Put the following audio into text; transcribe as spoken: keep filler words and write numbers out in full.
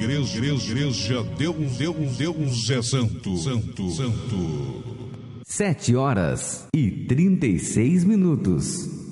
igreja, igreja, igreja deu, deu, deu um Zé Santo, Santo, Santo. Sete horas e trinta e seis minutos.